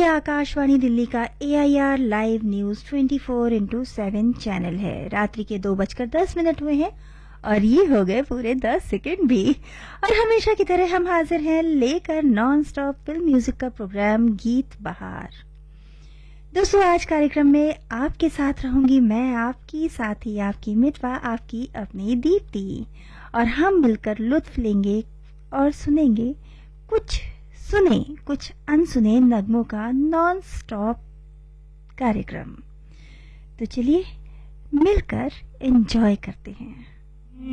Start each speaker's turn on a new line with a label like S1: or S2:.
S1: ये आकाशवाणी दिल्ली का AIR live news 24x7 channel है। रात्रि के 2:10 हुए हैं और ये हो गए पूरे 10 सेकंड भी। और हमेशा की तरह हम हाजिर हैं लेकर नॉन स्टॉप फिल्म म्यूजिक का प्रोग्राम गीत बहार। दोस्तों, आज कार्यक्रम में आपके साथ रहूंगी मैं, आपकी साथी, आपकी मितवा, आपकी अपनी दीप्ति, और हम मिलकर लुत्फ लेंगे और सुनेंगे कुछ अनसुने नगमों का नॉन स्टॉप कार्यक्रम। तो चलिए मिलकर एंजॉय करते हैं।